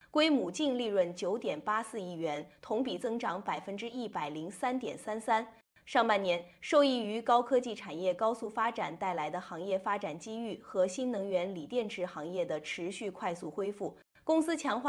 归母净利润9.84亿元，同比增长103.33%。上半年，受益于高科技产业高速发展带来的行业发展机遇和新能源锂电池行业的持续快速恢复，公司强化